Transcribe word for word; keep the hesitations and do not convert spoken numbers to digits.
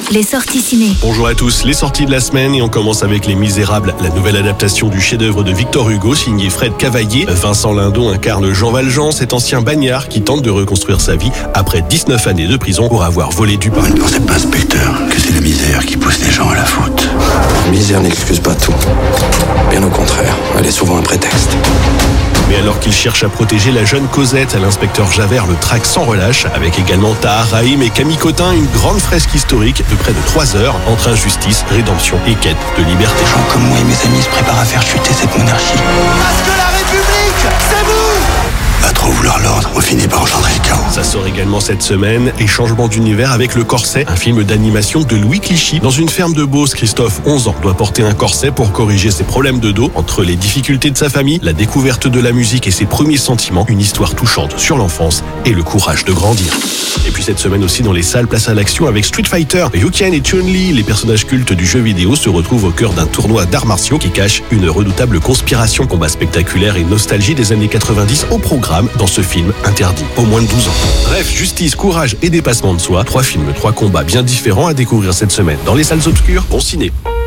les sorties ciné. Bonjour à tous, les sorties de la semaine et on commence avec Les Misérables, la nouvelle adaptation du chef-d'œuvre de Victor Hugo signé Fred Cavaillé. Vincent Lindon incarne Jean Valjean, cet ancien bagnard qui tente de reconstruire sa vie après dix-neuf années de prison pour avoir volé du pain. Vous ne pensez pas, inspecteur, que c'est la misère qui pousse les gens à la faute? La misère n'excuse pas tout. Bien au contraire, elle est souvent un prétexte. Mais alors qu'il cherche à protéger la jeune Cosette, l'inspecteur Javert le traque sans relâche, avec également Tahar Rahim et Camille Cotin, une grande fresque historique de près de trois heures entre injustice, rédemption et quête de liberté. Des gens comme moi et mes amis se préparent à faire chuter cette monarchie. Parce que la République, c'est vous! À trop vouloir l'ordre, on finit par engendrer le chaos. Ça sort également cette semaine, et changement d'univers avec Le Corset, un film d'animation de Louis Clichy. Dans une ferme de Beauce, Christophe, onze ans, doit porter un corset pour corriger ses problèmes de dos. Entre les difficultés de sa famille, la découverte de la musique et ses premiers sentiments, une histoire touchante sur l'enfance et le courage de grandir. Et puis cette semaine aussi dans les salles, place à l'action avec Street Fighter. Liu Kang et Chun-Li, les personnages cultes du jeu vidéo, se retrouvent au cœur d'un tournoi d'arts martiaux qui cache une redoutable conspiration. Combat spectaculaire et nostalgie des années quatre-vingt-dix au programme dans ce film interdit aux moins de douze ans. Bref, justice, courage et dépassement de soi, trois films, trois combats bien différents à découvrir cette semaine dans les salles obscures. Bon ciné.